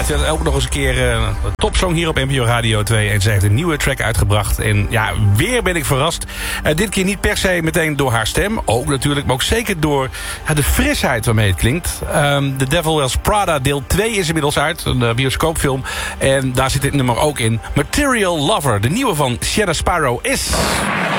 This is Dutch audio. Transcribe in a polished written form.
ze had ook nog eens een keer een topsong hier op NPO Radio 2. En ze heeft een nieuwe track uitgebracht. En ja, weer ben ik verrast. Dit keer niet per se meteen door haar stem. Ook natuurlijk, maar ook zeker door de frisheid waarmee het klinkt. The Devil Wears Prada deel 2 is inmiddels uit. Een bioscoopfilm. En daar zit dit nummer ook in. Material Lover, de nieuwe van Sierra Sparrow, is...